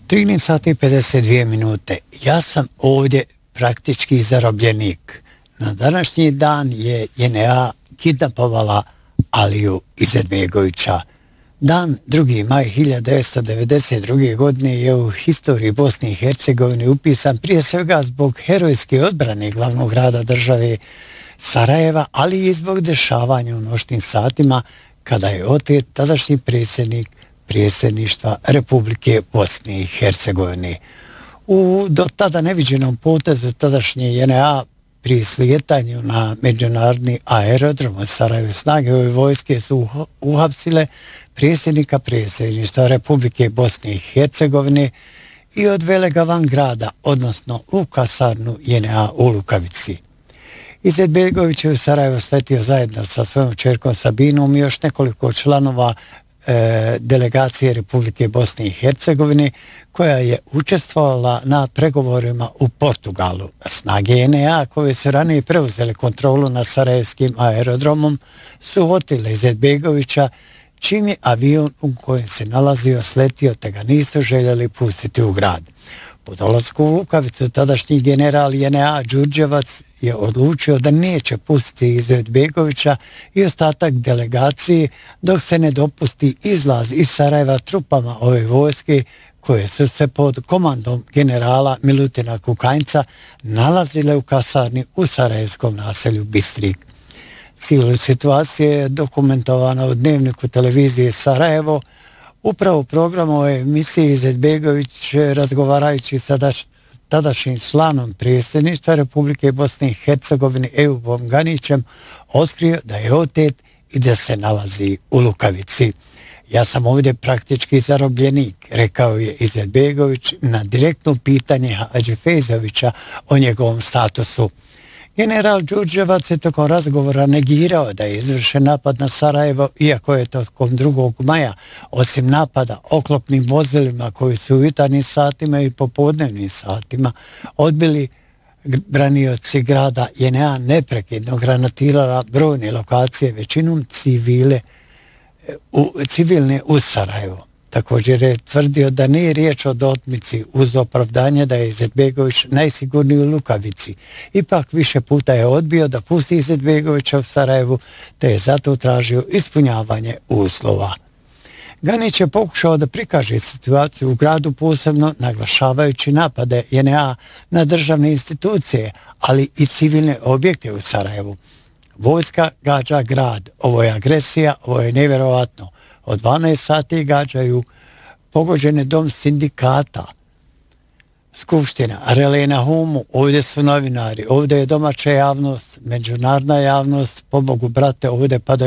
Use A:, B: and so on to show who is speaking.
A: 13 sati i 52 minute. Ja sam ovdje praktički zarobljenik. Na današnji dan je JNA kidnapovala Aliju Izetbegovića. Dan 2. maj 1992. godine je u historiji Bosne i Hercegovine upisan prije svega zbog herojske odbrane glavnog grada države Sarajeva, ali i zbog dešavanja u noćnim satima kada je otet tadašnji predsjednik predsjedništva Republike Bosne i Hercegovine. U do tada neviđenom potezu tadašnje JNA pri slijetanju na međunarodni aerodrom od Sarajeva snage ove vojske su uhapsile predsjednika predsjedništva Republike Bosne i Hercegovine i odvele ga van grada, odnosno u kasarnu JNA u Lukavici. Izetbegović je u Sarajevo sletio zajedno sa svojom čerkom Sabinom i još nekoliko članova delegacije Republike Bosne i Hercegovine koja je učestvovala na pregovorima u Portugalu. Snage JNA koje su ranije preuzele kontrolu nad sarajevskim aerodromom su otile Izetbegovića čim je avion u kojem se nalazio sletio te ga nisu željeli pustiti u grad. Po dolasku u Lukavicu tadašnji general JNA Đurđevac je odlučio da neće pustiti Izetbegovića i ostatak delegacije dok se ne dopusti izlaz iz Sarajeva trupama ove vojske koje su se pod komandom generala Milutina Kukanjca nalazile u kasarni u sarajevskom naselju Bistrik. Cijelu situaciju je dokumentovana u dnevniku televizije Sarajevo. Upravo u programu ove emisije Izetbegović, razgovarajući sa tadašnjim članom predsjedništva Republike Bosne i Hercegovine Eubom Ganićem, otkrio da je otet i da se nalazi u Lukavici. Ja sam ovdje praktički zarobljenik, rekao je Izetbegović na direktno pitanje Hadžifejzovića o njegovom statusu. General Đurđevac je tokom razgovora negirao da je izvršen napad na Sarajevo, iako je tokom 2. maja, osim napada oklopnim vozilima koji su u jutarnjim satima i popodnevnim satima odbili branioci grada JNA neprekidno granatirala brojne lokacije, većinom civilne u Sarajevo. Također je tvrdio da nije riječ o otmici uz opravdanje da je Izetbegović najsigurniji u Lukavici. Ipak više puta je odbio da pusti Izetbegovića u Sarajevu, te je zato tražio ispunjavanje uslova. Ganić je pokušao da prikaže situaciju u gradu, posebno naglašavajući napade JNA na državne institucije, ali i civilne objekte u Sarajevu. Vojska gađa grad, ovo je agresija, ovo je nevjerovatno. Od 12 sati gađaju pogođene dom sindikata, skupština, relej na Humu, ovdje su novinari, ovdje je domaća javnost, međunarodna javnost, pobogu brate, ovdje padaju